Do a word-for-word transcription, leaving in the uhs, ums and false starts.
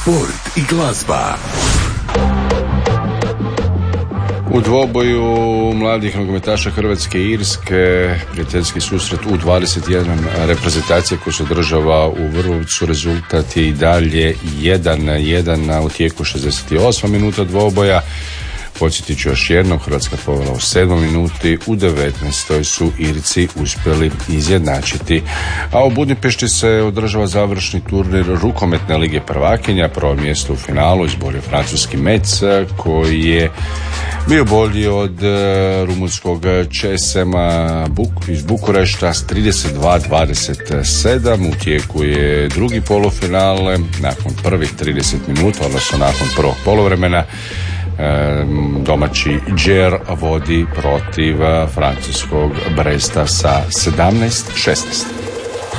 sport i glazba. U dvoboju mladih nogometaša Hrvatske i Irske prijateljski susret U dvadeset jedan reprezentacije koja se održava u Vrlovcu. Rezultat je i dalje jedan jedan u tijeku šezdeset osma minuta dvoboja. Podsjetit ću još jednom, Hrvatska povela u sedmoj minuti, u devetnaestoj su Irci uspjeli izjednačiti. A u Budimpešti se održava završni turnir rukometne lige prvakinja. Prvo mjesto u finalu izborio francuski Metz koji je bio bolji od rumunskog Česema iz Bukurešta s trideset dva dvadeset sedam. U tijeku je drugi polufinale nakon prvih trideset minuta, odnosno nakon prvog poluvremena. Domaći Džer vodi protiv francuskog Bresta sa sedamnaest šesnaest.